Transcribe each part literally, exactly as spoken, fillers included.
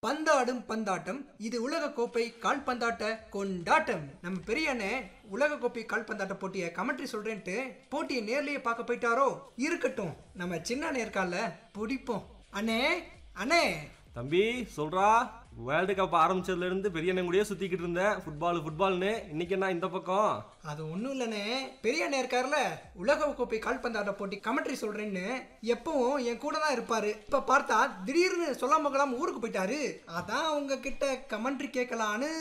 பந்தாடும் பந்தாட்டம் இது உலக கோப்பை கால்பந்தாட்ட கொண்டாட்டம். நம்ம பெரிய அண்ணன் உலக கோப்பை கால்பந்தாட்ட போட்டியை கமெண்ட்ரி சொல்றேன்ட்டு போட்டியை நேர்லயே பார்க்க போயிட்டாரோ? இருக்கட்டும், நம்ம சின்ன அண்ணன் இருக்கால பிடிப்போம். அண்ணே அண்ணே தம்பி சொல்றா, வேர்ல்டு கப் ஆரம்பிச்சதுல இருந்து பெரிய அண்ணன் கூடயே சுத்திக்கிட்டு இருந்தேன் ஃபுட்பால் ஃபுட்பால்னு. இன்னைக்கு என்ன இந்த பக்கம்? அது ஒன்றும் இல்லைண்ணே, பெரிய அண்ணன் இருக்கார்ல உலக கோப்பை கால்பந்தாட்ட போட்டி கமெண்ட்ரி சொல்றேன்னு எப்பவும் என் கூட தான் இருப்பாரு. இப்ப பார்த்தா திடீர்னு சொல்லாம கொள்ளாம ஊருக்கு போயிட்டாரு. அதான் உங்ககிட்ட கமெண்ட்ரி கேட்கலான்னு.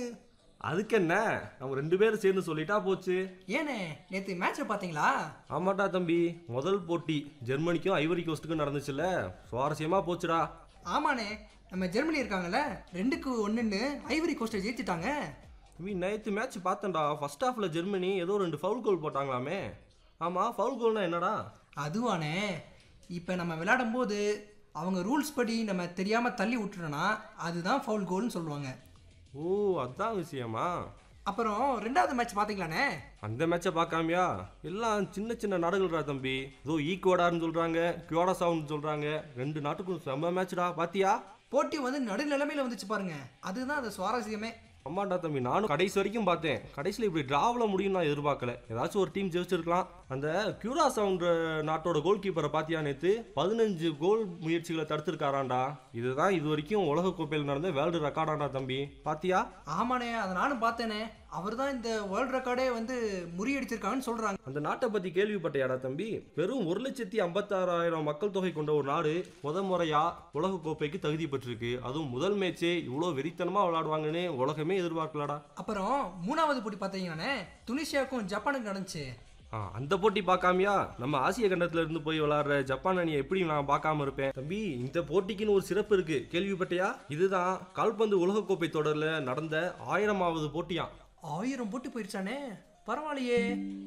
அதுக்கு என்ன, நம்ம ரெண்டு பேரும் சேர்ந்து சொல்லிட்டா போச்சு. ஏனே நேற்று மேட்சை பார்த்தீங்களா? ஆமாட்டா தம்பி, முதல் போட்டி ஜெர்மனிக்கும் ஐவரி கோஸ்ட்டுக்கும் நடந்துச்சுல்ல, சுவாரஸ்யமா போச்சுடா. ஆமாண்ணே, நம்ம ஜெர்மனி இருக்காங்கல்ல ரெண்டுக்கு ஒன்றுன்னு ஐவரி கோஸ்ட்டை ஜெயிச்சிட்டாங்க. தம்பி நேற்று மேட்ச் பார்த்தேன்டா. ஃபர்ஸ்ட் ஹாஃப்ல ஜெர்மனி ஏதோ ரெண்டு ஃபவுல் கோல் போட்டாங்களாமே. ஆமாம், ஃபவுல் கோல்னா என்னடா? அதுவானே, இப்போ நம்ம விளையாடும் போது அவங்க ரூல்ஸ் படி நம்ம தெரியாமல் தள்ளி விட்டுட்டோன்னா அதுதான் ஃபவுல் கோல்னு சொல்லுவாங்க. ஓ, அதான் விஷயமா? அப்புறம் ரெண்டாவது மேட்ச் பார்த்தீங்களாண்ணே? அந்த மேட்சை பார்க்காமையா? எல்லாம் சின்ன சின்ன நாடுகள்ரா தம்பி. ஏதோ ஈக்குவடார்னு சொல்கிறாங்க, கியோடாசாவுன்னு சொல்கிறாங்க. ரெண்டு நாட்டுக்கும் செம்ம மேட்ச்டா. பாத்தியா? போட்டி வந்து நடுநிலைமையில் வந்துச்சு பாருங்க, அதுதான் அது சுவாரஸ்யமே. ஆமாண்டா தம்பி, நானும் கடைசி வரைக்கும் பார்த்தேன். கடைசியில் இப்படி டிராவில் முடியும் நான் எதிர்பார்க்கல. ஏதாச்சும் ஒரு டீம் ஜெயிச்சிருக்கலாம். அந்த கியூராசாவுன்ற நாட்டோட கோல் கீப்பரை பாத்தியா? நேற்று பதினஞ்சு கோல் முயற்சிகளை தடுத்திருக்காராண்டா. இதுதான் இது வரைக்கும் உலக கோப்பையில் நடந்த வேர்ல்டு ரெக்கார்டாண்டா தம்பி. பாத்தியா? ஆமாண்ணே, அதை நானும் பார்த்தேனே. அவர் தான் இந்த வேர்ல்டு ரெக்கார்டே வந்து முறியடிச்சிருக்காங்கன்னு சொல்றாங்க. அந்த நாட்டை பத்தி கேள்விப்பட்டையாடா தம்பி? வெறும் ஒரு லட்சத்தி ஐம்பத்தாறாயிரம் மக்கள் தொகை கொண்ட ஒரு நாடு முத முறையா உலக கோப்பைக்கு தகுதி பெற்றிருக்கு. அதுவும் முதல் மேட்சே இவ்வளோ வெறித்தனமா விளையாடுவாங்கன்னு உலகமே எதிர்பார்க்கலடா. அப்புறம் மூணாவது போட்டி பார்த்தீங்கன்னானே, துனிசியாவுக்கும் ஜப்பானுக்கு நடந்துச்சு. ஆ, அந்த போட்டி பார்க்காமையா? நம்ம ஆசிய கண்டத்துல இருந்து போய் விளையாடுற ஜப்பான் அணியை எப்படி நான் பார்க்காம இருப்பேன் தம்பி? இந்த போட்டிக்குன்னு ஒரு சிறப்பு இருக்கு, கேள்விப்பட்டையா? இதுதான் கால்பந்து உலகக்கோப்பை தொடர்ல நடந்த ஆயிரமாவது போட்டியா. ஆயிரம் போட்டி போயிருச்சானே, பரவாயில்லையே.